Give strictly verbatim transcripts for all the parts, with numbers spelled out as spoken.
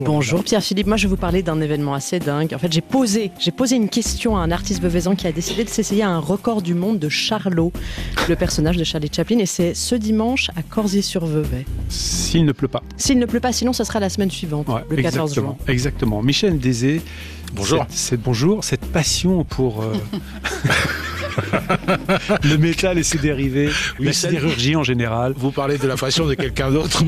Bonjour Pierre-Philippe, moi je vais vous parler d'un événement assez dingue. En fait j'ai posé, j'ai posé une question à un artiste veuvezan qui a décidé de s'essayer à un record du monde de Charlot, le personnage de Charlie Chaplin, et c'est ce dimanche à Corzy-sur-Vevey. S'il ne pleut pas. S'il ne pleut pas, sinon ce sera la semaine suivante, Ouais, le quatorze juin. Exactement. Michel Ndézé, bonjour. Cette, cette, bonjour, cette passion pour... Euh... le métal et ses dérivés, oui, la sidérurgie en général. Vous parlez de la passion de quelqu'un d'autre.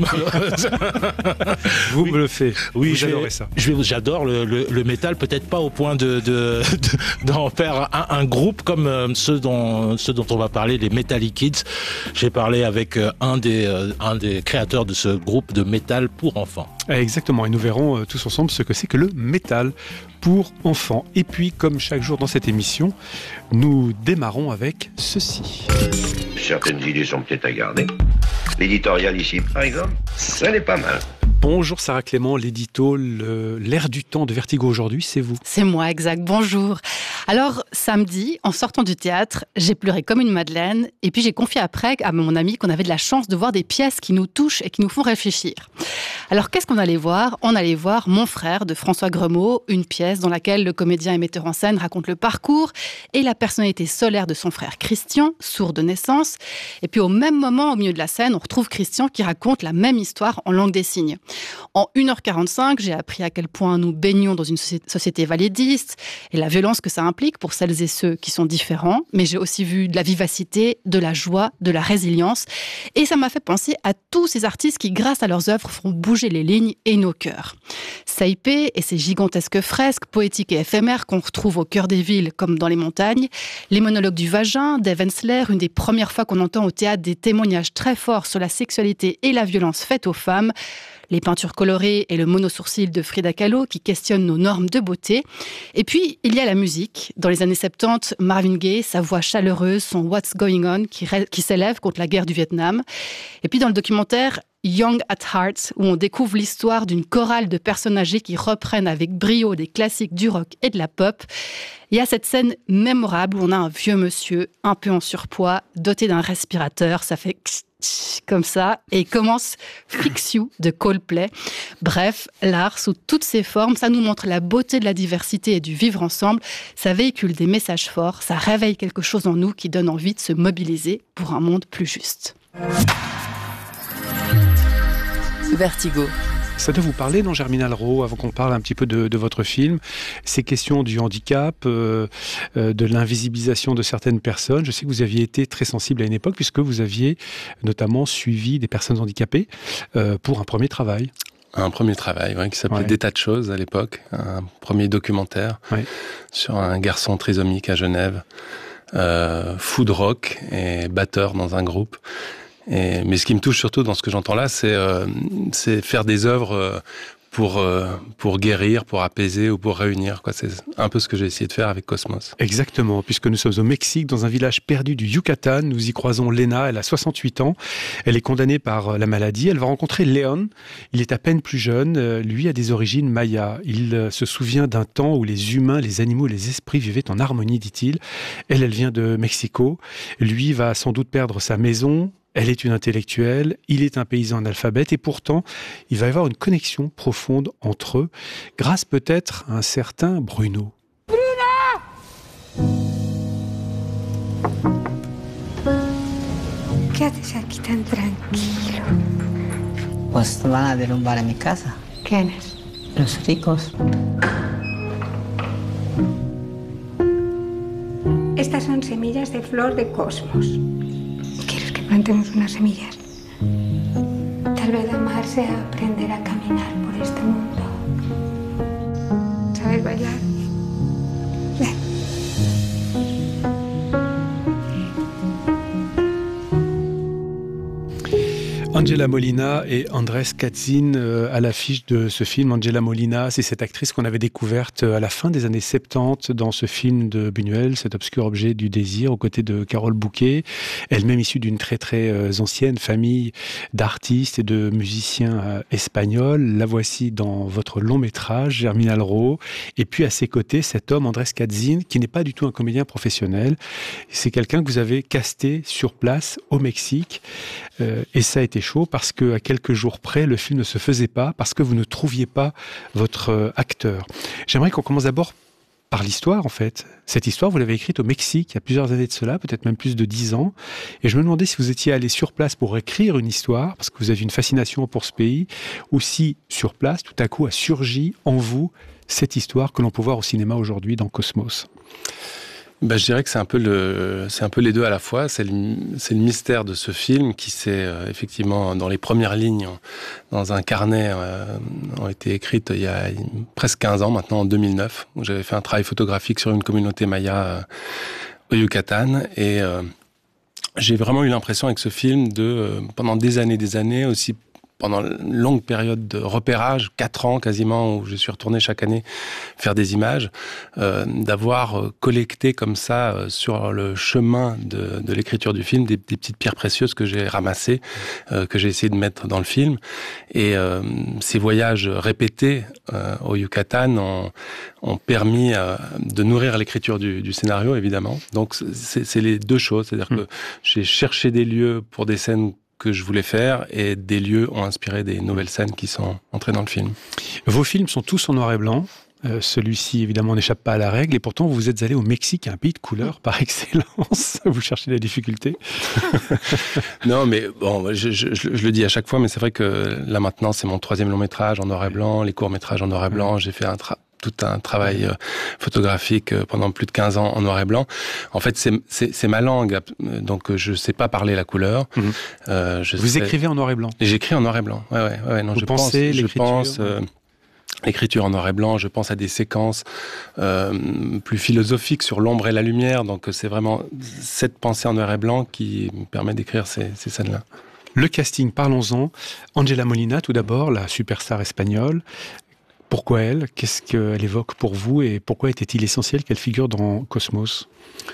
Vous oui. me le faites. Oui, vous je adorez vais, ça. Je vais, j'adore le, le, le métal, peut-être pas au point de, de, de, d'en faire un, un groupe comme euh, ceux, dont, ceux dont on va parler, les Metallic Kids. J'ai parlé avec euh, un, des, euh, un des créateurs de ce groupe de métal pour enfants. Exactement, et nous verrons euh, tous ensemble ce que c'est que le métal pour enfants. Et puis, comme chaque jour dans cette émission, nous démarrons avec ceci. Certaines idées sont peut-être à garder. L'éditorial ici, par exemple, ça n'est pas mal. Bonjour Sarah Clément, l'édito, le, l'air du temps de Vertigo aujourd'hui, c'est vous. C'est moi, exact. Bonjour. Alors, samedi, en sortant du théâtre, j'ai pleuré comme une madeleine et puis j'ai confié après à mon ami qu'on avait de la chance de voir des pièces qui nous touchent et qui nous font réfléchir. Alors, qu'est-ce qu'on allait voir ? On allait voir Mon frère de François Gremaud, une pièce dans laquelle le comédien et metteur en scène raconte le parcours et la personnalité solaire de son frère Christian, sourd de naissance. Et puis au même moment, au milieu de la scène, on retrouve Christian qui raconte la même histoire en langue des signes. En une heure quarante-cinq, j'ai appris à quel point nous baignons dans une société validiste et la violence que ça implique pour celles et ceux qui sont différents. Mais j'ai aussi vu de la vivacité, de la joie, de la résilience. Et ça m'a fait penser à tous ces artistes qui, grâce à leurs œuvres, font bouger les lignes et nos cœurs. Saipé et ses gigantesques fresques poétiques et éphémères qu'on retrouve au cœur des villes comme dans les montagnes. Les monologues du vagin d'Eve Ensler, une des premières fois qu'on entend au théâtre des témoignages très forts sur la sexualité et la violence faite aux femmes. Les peintures colorées et le monosourcil de Frida Kahlo qui questionnent nos normes de beauté. Et puis, il y a la musique. Dans les années soixante-dix, Marvin Gaye, sa voix chaleureuse, son What's Going On qui, qui s'élève contre la guerre du Vietnam. Et puis, dans le documentaire Young at Heart, où on découvre l'histoire d'une chorale de personnes âgées qui reprennent avec brio des classiques du rock et de la pop. Il y a cette scène mémorable où on a un vieux monsieur, un peu en surpoids, doté d'un respirateur. Ça fait comme ça, et il commence Fix You de Coldplay. Bref, l'art sous toutes ses formes, ça nous montre la beauté de la diversité et du vivre ensemble. Ça véhicule des messages forts, ça réveille quelque chose en nous qui donne envie de se mobiliser pour un monde plus juste. Vertigo. Ça doit vous parler, non, Germinal Rowe, avant qu'on parle un petit peu de, de votre film, ces questions du handicap, euh, euh, de l'invisibilisation de certaines personnes. Je sais que vous aviez été très sensible à une époque, puisque vous aviez notamment suivi des personnes handicapées euh, pour un premier travail. Un premier travail, ouais, qui s'appelait Ouais. Des tas de choses à l'époque, un premier documentaire Ouais. sur un garçon trisomique à Genève, euh, fou de rock et batteur dans un groupe. Et, mais ce qui me touche surtout dans ce que j'entends là, c'est, euh, c'est faire des œuvres euh, pour, euh, pour guérir, pour apaiser ou pour réunir, quoi. C'est un peu ce que j'ai essayé de faire avec Cosmos. Exactement, puisque nous sommes au Mexique, dans un village perdu du Yucatan. Nous y croisons Lena, elle a soixante-huit ans. Elle est condamnée par la maladie. Elle va rencontrer Léon. Il est à peine plus jeune. Lui a des origines mayas. Il se souvient d'un temps où les humains, les animaux et les esprits vivaient en harmonie, dit-il. Elle, elle vient de Mexico. Lui va sans doute perdre sa maison. Elle est une intellectuelle, il est un paysan analphabète, et pourtant, il va y avoir une connexion profonde entre eux, grâce peut-être à un certain Bruno. ¿Qué haces aquí tan tranquilo? Pues van a derrumbar a mi casa. ¿Quiénes? Los ricos. Estas son semillas de flor de cosmos. ¿Quieres que plantemos unas semillas? Tal vez amar sea aprender a caminar por este mundo. ¿Sabes bailar? Ven. Angela Molina et Andrés Katzin euh, à l'affiche de ce film. Angela Molina, c'est cette actrice qu'on avait découverte à la fin des années soixante-dix dans ce film de Buñuel, Cet obscur objet du désir, aux côtés de Carole Bouquet, elle-même issue d'une très très euh, ancienne famille d'artistes et de musiciens euh, espagnols. La voici dans votre long métrage, Germinal Rowe. Et puis à ses côtés, cet homme, Andrés Katzin, qui n'est pas du tout un comédien professionnel. C'est quelqu'un que vous avez casté sur place au Mexique. Euh, et ça a été chouette. chaud parce que à quelques jours près, le film ne se faisait pas, parce que vous ne trouviez pas votre euh, acteur. J'aimerais qu'on commence d'abord par l'histoire, en fait. Cette histoire, vous l'avez écrite au Mexique il y a plusieurs années de cela, peut-être même plus de dix ans. Et je me demandais si vous étiez allé sur place pour écrire une histoire, parce que vous aviez une fascination pour ce pays, ou si, sur place, tout à coup a surgi en vous cette histoire que l'on peut voir au cinéma aujourd'hui dans Cosmos. Ben, je dirais que c'est un peu le, c'est un peu les deux à la fois. C'est le, c'est le mystère de ce film qui s'est euh, effectivement dans les premières lignes, dans un carnet, euh, ont été écrites il y a presque quinze ans maintenant, en deux mille neuf, où j'avais fait un travail photographique sur une communauté maya euh, au Yucatan. Et euh, j'ai vraiment eu l'impression avec ce film de, euh, pendant des années, des années, aussi pendant une longue période de repérage, quatre ans quasiment, où je suis retourné chaque année faire des images, euh, d'avoir collecté comme ça, euh, sur le chemin de, de l'écriture du film, des, des petites pierres précieuses que j'ai ramassées, euh, que j'ai essayé de mettre dans le film. Et euh, ces voyages répétés euh, au Yucatan ont, ont permis euh, de nourrir l'écriture du, du scénario, évidemment. Donc c'est, c'est les deux choses, c'est-à-dire mmh. que j'ai cherché des lieux pour des scènes que je voulais faire, et des lieux ont inspiré des nouvelles scènes qui sont entrées dans le film. Vos films sont tous en noir et blanc. Euh, celui-ci, évidemment, n'échappe pas à la règle. Et pourtant, vous êtes allé au Mexique, un pays de couleur par excellence. Vous cherchez la difficulté. Non, mais bon, je, je, je, je le dis à chaque fois, mais c'est vrai que là, maintenant, c'est mon troisième long métrage en noir et blanc, les courts-métrages en noir et blanc. J'ai fait un tra- tout un travail euh, photographique euh, pendant plus de quinze ans en noir et blanc. En fait, c'est, c'est, c'est ma langue, donc euh, je sais pas parler la couleur. Mmh. Euh, je Vous sais... écrivez en noir et blanc? J'écris en noir et blanc, ouais, ouais, ouais. Non, Vous je pensez pense, l'écriture? Je pense, euh, l'écriture en noir et blanc, je pense à des séquences euh, plus philosophiques sur l'ombre et la lumière, donc c'est vraiment cette pensée en noir et blanc qui me permet d'écrire ces, ces scènes-là. Le casting, parlons-en. Angela Molina, tout d'abord, la superstar espagnole. Pourquoi elle? Qu'est-ce qu'elle évoque pour vous? Et pourquoi était-il essentiel qu'elle figure dans Cosmos?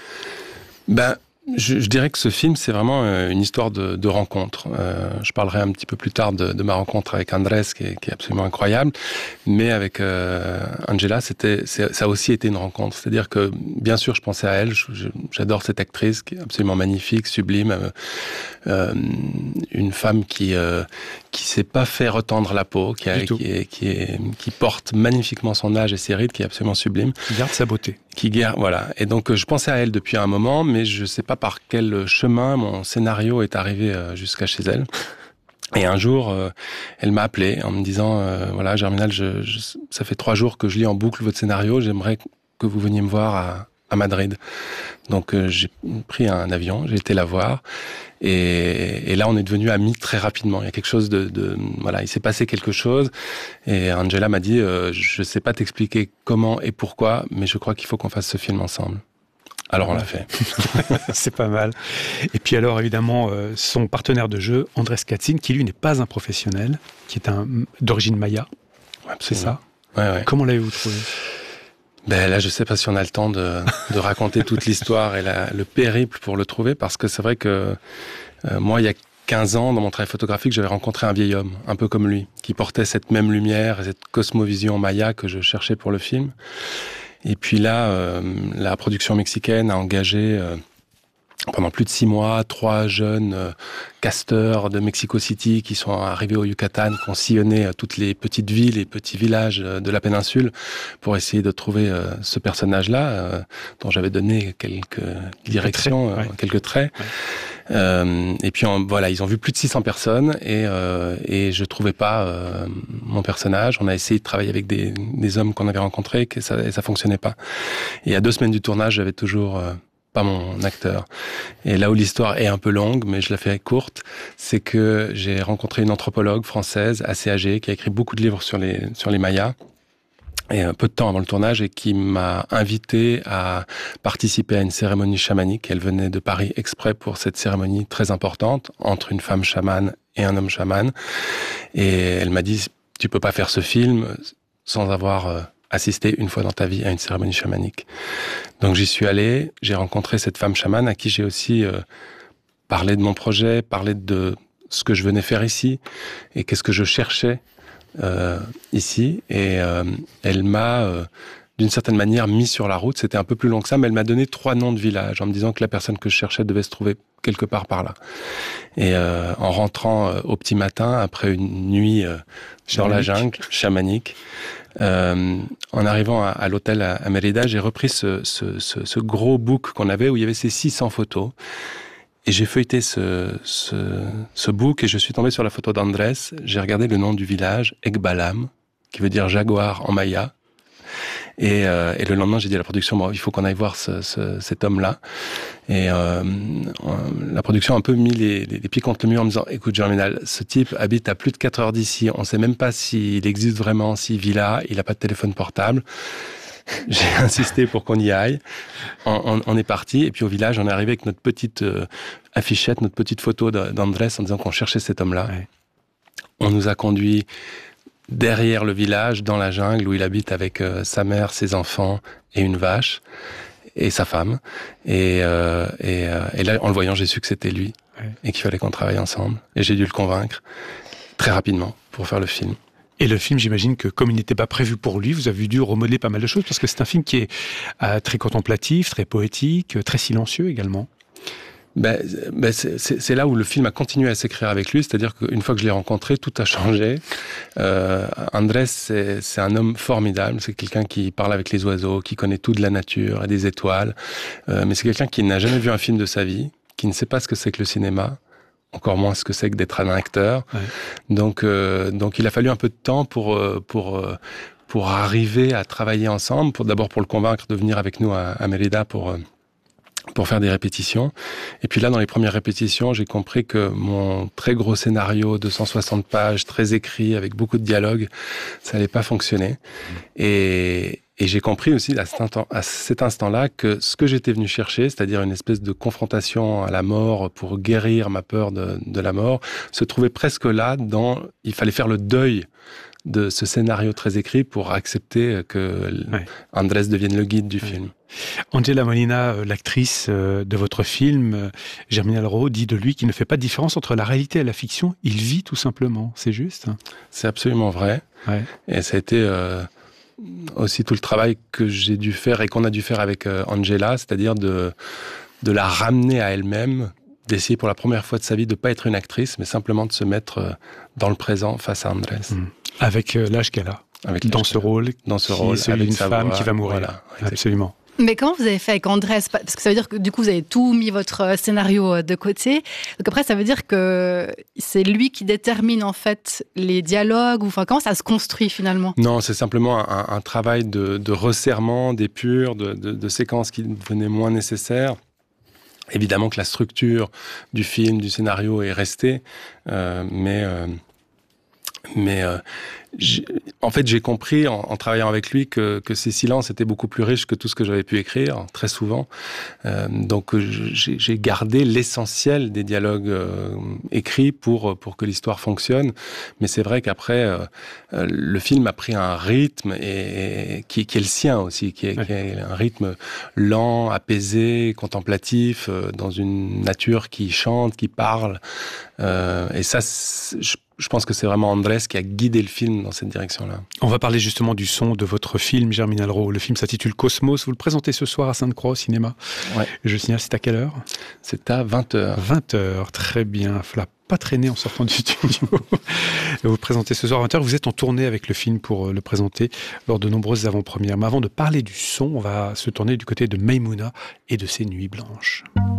Ben, je, je dirais que ce film, c'est vraiment une histoire de, de rencontre. Euh, je parlerai un petit peu plus tard de, de ma rencontre avec Andrés, qui est, qui est absolument incroyable. Mais avec euh, Angela, c'était, c'est, ça a aussi été une rencontre. C'est-à-dire que, bien sûr, je pensais à elle. Je, je, j'adore cette actrice qui est absolument magnifique, sublime. Euh, euh, une femme qui euh, qui s'est pas fait retendre la peau, qui, a, qui, est, qui, est, qui porte magnifiquement son âge et ses rides, qui est absolument sublime. Qui garde sa beauté. Qui garde, voilà. Et donc, je pensais à elle depuis un moment, mais je sais pas par quel chemin mon scénario est arrivé jusqu'à chez elle. Et un jour, euh, elle m'a appelé en me disant, euh, voilà, Germinal, je, je, ça fait trois jours que je lis en boucle votre scénario, j'aimerais que vous veniez me voir à, à Madrid. Donc, euh, j'ai pris un avion, j'ai été la voir. Et, et là, on est devenus amis très rapidement. Il y a quelque chose de, de voilà, il s'est passé quelque chose. Et Angela m'a dit, euh, je sais pas t'expliquer comment et pourquoi, mais je crois qu'il faut qu'on fasse ce film ensemble. Alors on l'a fait. C'est pas mal. Et puis alors évidemment, euh, son partenaire de jeu, Andrés Katzin, qui lui n'est pas un professionnel, qui est un d'origine maya. Ouais, c'est ça. Ouais, ouais. Comment l'avez-vous trouvé? Ben là, je sais pas si on a le temps de, de raconter toute l'histoire et la, le périple pour le trouver, parce que c'est vrai que euh, moi, il y a quinze ans, dans mon travail photographique, j'avais rencontré un vieil homme, un peu comme lui, qui portait cette même lumière et cette cosmovision maya que je cherchais pour le film. Et puis là, euh, la production mexicaine a engagé euh, pendant plus de six mois trois jeunes euh, casteurs de Mexico City qui sont arrivés au Yucatan, qui ont sillonné euh, toutes les petites villes et petits villages euh, de la péninsule pour essayer de trouver euh, ce personnage-là, euh, dont j'avais donné quelques directions, traits, euh, ouais. quelques traits. Ouais. Euh, et puis on, voilà, ils ont vu plus de six cents personnes et, euh, et je trouvais pas euh, mon personnage. On a essayé de travailler avec des, des hommes qu'on avait rencontrés et ça, et ça fonctionnait pas. Et à deux semaines du tournage, j'avais toujours euh, pas mon acteur. Et là où l'histoire est un peu longue, mais je la fais courte, c'est que j'ai rencontré une anthropologue française assez âgée qui a écrit beaucoup de livres sur les sur les Mayas. Et un peu de temps avant le tournage, et qui m'a invité à participer à une cérémonie chamanique. Elle venait de Paris exprès pour cette cérémonie très importante entre une femme chamane et un homme chaman. Et elle m'a dit, tu peux pas faire ce film sans avoir assisté une fois dans ta vie à une cérémonie chamanique. Donc j'y suis allé, j'ai rencontré cette femme chamane à qui j'ai aussi euh, parlé de mon projet, parlé de ce que je venais faire ici et qu'est-ce que je cherchais Euh, ici, et euh, elle m'a euh, d'une certaine manière mis sur la route. C'était un peu plus long que ça, mais elle m'a donné trois noms de villages en me disant que la personne que je cherchais devait se trouver quelque part par là. Et euh, en rentrant euh, au petit matin, après une nuit euh, dans la jungle, chamanique, euh, en arrivant à, à l'hôtel à, à Mérida, j'ai repris ce, ce, ce, ce gros book qu'on avait où il y avait ces six cents photos. Et j'ai feuilleté ce, ce, ce book et je suis tombé sur la photo d'Andrés. J'ai regardé le nom du village, Ekbalam, qui veut dire jaguar en maya. Et, euh, et le lendemain, j'ai dit à la production, bon, il faut qu'on aille voir ce, ce, cet homme-là. Et euh, la production a un peu mis les, les, les pieds contre le mur en me disant, écoute, Germinal, ce type habite à plus de quatre heures d'ici. On ne sait même pas s'il existe vraiment, s'il vit là. Il n'a pas de téléphone portable. J'ai insisté pour qu'on y aille. On, on, on est parti. Et puis au village, on est arrivé avec notre petite euh, affichette, notre petite photo d'Andrés en disant qu'on cherchait cet homme-là. Ouais. On nous a conduits derrière le village, dans la jungle, où il habite avec euh, sa mère, ses enfants et une vache, et sa femme. Et, euh, et, euh, et là, en le voyant, j'ai su que c'était lui, ouais. et qu'il fallait qu'on travaille ensemble. Et j'ai dû le convaincre très rapidement pour faire le film. Et le film, j'imagine que comme il n'était pas prévu pour lui, vous avez dû remodeler pas mal de choses, parce que c'est un film qui est euh, très contemplatif, très poétique, très silencieux également. Ben, ben c'est, c'est là où le film a continué à s'écrire avec lui, c'est-à-dire qu'une fois que je l'ai rencontré, tout a changé. Euh, Andrés, c'est, c'est un homme formidable, c'est quelqu'un qui parle avec les oiseaux, qui connaît tout de la nature et des étoiles, euh, mais c'est quelqu'un qui n'a jamais vu un film de sa vie, qui ne sait pas ce que c'est que le cinéma, encore moins ce que c'est que d'être un acteur. Ouais. Donc, euh, donc il a fallu un peu de temps pour, pour, pour arriver à travailler ensemble, pour, d'abord pour le convaincre de venir avec nous à, à Mérida pour... pour faire des répétitions. Et puis là, dans les premières répétitions, j'ai compris que mon très gros scénario, deux cent soixante pages, très écrit, avec beaucoup de dialogues, ça allait pas fonctionner. Et, et j'ai compris aussi à cet, instant, à cet instant-là que ce que j'étais venu chercher, c'est-à-dire une espèce de confrontation à la mort pour guérir ma peur de, de la mort, se trouvait presque là dans... Il fallait faire le deuil de ce scénario très écrit pour accepter que ouais. Andrés devienne le guide du ouais. film. Angela Molina, l'actrice de votre film, Germinal Rowe, dit de lui qu'il ne fait pas de différence entre la réalité et la fiction. Il vit tout simplement, c'est juste? C'est absolument vrai. Ouais. Et ça a été euh, aussi tout le travail que j'ai dû faire et qu'on a dû faire avec euh, Angela, c'est-à-dire de, de la ramener à elle-même, d'essayer pour la première fois de sa vie de ne pas être une actrice, mais simplement de se mettre euh, dans le présent face à Andrés. Mmh. Avec euh, l'âge qu'elle a, avec dans ce rôle, dans ce rôle, celui avec d'une sa femme voix, qui va mourir. Voilà, absolument. Mais comment vous avez fait avec Andrés? Parce que ça veut dire que du coup, vous avez tout mis votre scénario de côté. Donc après, ça veut dire que c'est lui qui détermine en fait les dialogues. Ou, enfin, comment ça se construit finalement? Non, c'est simplement un, un travail de, de resserrement, d'épure, de, de, de séquences qui devenaient moins nécessaires. Évidemment que la structure du film, du scénario est restée, euh, mais... Euh, Mais euh, en fait, j'ai compris en, en travaillant avec lui que, que ces silences étaient beaucoup plus riches que tout ce que j'avais pu écrire, très souvent. Euh, donc, j'ai, j'ai gardé l'essentiel des dialogues euh, écrits pour, pour que l'histoire fonctionne. Mais c'est vrai qu'après, euh, le film a pris un rythme et, et, qui, qui est le sien aussi, qui est, ouais. qui est un rythme lent, apaisé, contemplatif, euh, dans une nature qui chante, qui parle. Euh, et ça, je Je pense que c'est vraiment Andrés qui a guidé le film dans cette direction-là. On va parler justement du son de votre film, Germinal Rowe. Le film s'intitule Cosmos. Vous le présentez ce soir à Sainte-Croix au cinéma. Ouais. Je signale, c'est à quelle heure? C'est à vingt heures. vingt heures, très bien. Il ne faut pas traîner en sortant du studio. Vous le présentez ce soir à vingt heures. Vous êtes en tournée avec le film pour le présenter lors de nombreuses avant-premières. Mais avant de parler du son, on va se tourner du côté de Maïmouna et de ses Nuits Blanches.